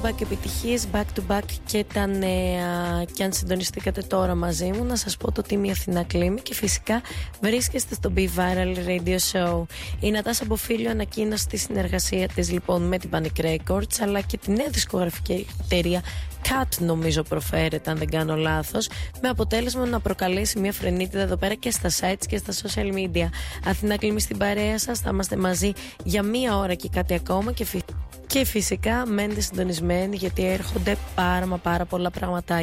back επιτυχίες, back to back και τα νέα. Και αν συντονιστήκατε τώρα μαζί μου, να σας πω το τι είμαι η Αθηνά Κλίμη και φυσικά βρίσκεστε στο Be Viral Radio Show. Η Νατάσα Μποφίλιο ανακοίνωσε τη συνεργασία της λοιπόν με την Panic Records, αλλά και τη νέα δισκογραφική εταιρεία Cat, νομίζω προφέρεται αν δεν κάνω λάθος, με αποτέλεσμα να προκαλέσει μια φρενίτιδα εδώ πέρα και στα sites και στα social media. Αθηνά Κλίμη στην παρέα σας, θα είμαστε μαζί για μία ώρα και κάτι ακόμα και φυσικά μένετε συντονισμένοι γιατί έρχονται πάρα πολλά πραγματάκια.